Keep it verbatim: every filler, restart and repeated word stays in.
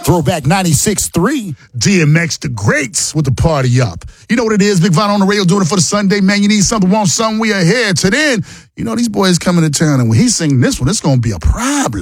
Throwback ninety-six three. D M X the Greats with the party up. You know what it is, Big Von on the radio doing it for the Sunday, man. You need something, want something, we are here. To then, you know, these boys coming to town, and when he sing this one, it's going to be a problem.